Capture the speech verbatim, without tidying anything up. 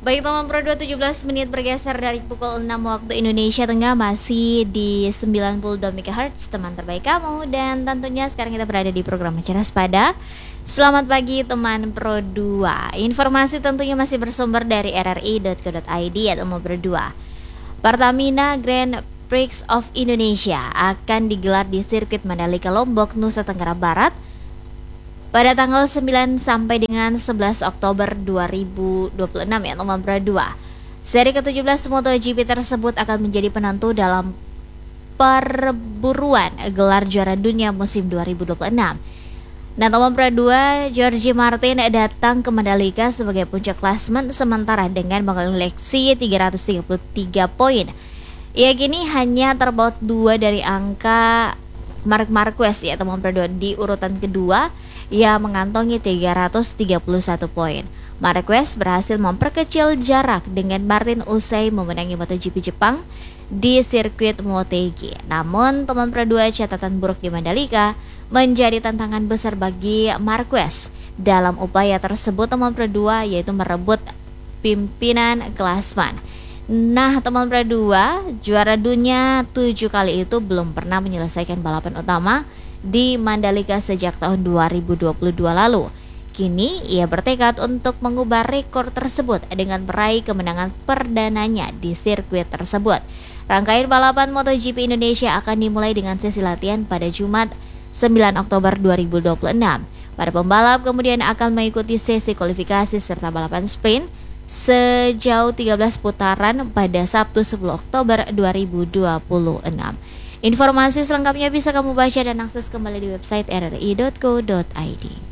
Baik teman Pro dua tujuh belas menit bergeser dari pukul enam waktu Indonesia Tengah, masih di sembilan puluh dua megahertz teman terbaik kamu. Dan tentunya sekarang kita berada di program Cerdas Pada. Selamat pagi teman Pro dua. Informasi tentunya masih bersumber dari r r i dot co dot i d atau teman Pro dua. Pertamina Grand Prix of Indonesia akan digelar di sirkuit Mandalika Lombok, Nusa Tenggara Barat pada tanggal sembilan sampai dengan sebelas Oktober dua ribu dua puluh enam ya teman Pro dua. Seri ke tujuh belas MotoGP tersebut akan menjadi penentu dalam perburuan gelar juara dunia musim dua ribu dua puluh enam. Nah teman Pro dua, Jorge Martin datang ke Mandalika sebagai puncak klasemen sementara dengan mengoleksi tiga ratus tiga puluh tiga poin. Ia kini hanya terpaut dua dari angka Marc Marquez ya teman Pro dua di urutan kedua. Ia mengantongi tiga ratus tiga puluh satu poin. Marquez berhasil memperkecil jarak dengan Martin usai memenangi MotoGP Jepang di sirkuit Motegi. Namun teman Pro dua, catatan buruk di Mandalika menjadi tantangan besar bagi Marquez dalam upaya tersebut teman Pro dua, yaitu merebut pimpinan klasmen. Nah teman Pro dua, juara dunia tujuh kali itu belum pernah menyelesaikan balapan utama di Mandalika sejak tahun dua ribu dua puluh dua lalu. Kini ia bertekad untuk mengubah rekor tersebut dengan meraih kemenangan perdananya di sirkuit tersebut. Rangkaian balapan MotoGP Indonesia akan dimulai dengan sesi latihan pada Jumat sembilan Oktober dua ribu dua puluh enam. Para pembalap kemudian akan mengikuti sesi kualifikasi serta balapan sprint sejauh tiga belas putaran pada Sabtu sepuluh Oktober dua ribu dua puluh enam. Informasi selengkapnya bisa kamu baca dan akses kembali di website r r i dot co dot i d.